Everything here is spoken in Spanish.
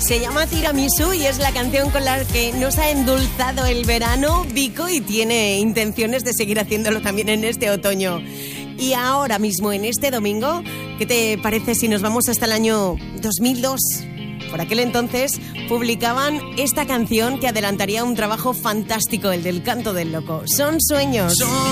Se llama Tiramisú y es la canción con la que nos ha endulzado el verano Vico y tiene intenciones de seguir haciéndolo también en este otoño. Y ahora mismo, en este domingo, ¿qué te parece si nos vamos hasta el año 2002? Por aquel entonces publicaban esta canción que adelantaría un trabajo fantástico, el del Canto del Loco. Son sueños.